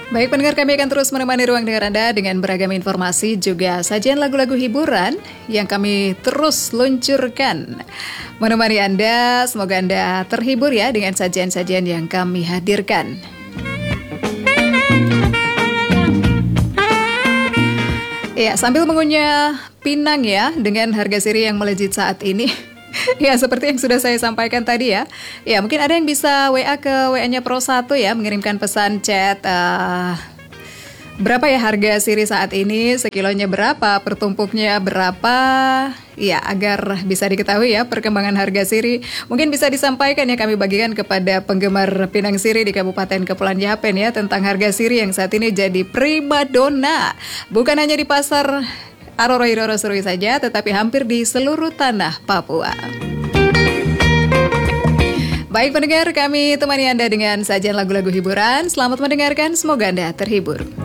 Baik pendengar, kami akan terus menemani ruang dengar Anda dengan beragam informasi juga sajian lagu-lagu hiburan yang kami terus luncurkan. Menemani Anda, semoga Anda terhibur ya dengan sajian-sajian yang kami hadirkan. Ya, sambil mengunyah pinang ya dengan harga siri yang melejit saat ini. Ya, seperti yang sudah saya sampaikan tadi ya. Ya, mungkin ada yang bisa WA ke WA-nya Pro 1 ya, mengirimkan pesan chat berapa ya harga siri saat ini, sekilonya berapa, pertumpuknya berapa. Ya, agar bisa diketahui ya perkembangan harga siri. Mungkin bisa disampaikan ya, kami bagikan kepada penggemar pinang siri di Kabupaten Kepulauan Yapen ya, tentang harga siri yang saat ini jadi primadona. Bukan hanya di pasar Aroro Serui saja, tetapi hampir di seluruh tanah Papua. Baik pendengar, kami temani Anda dengan sajian lagu-lagu hiburan. Selamat mendengarkan, semoga Anda terhibur.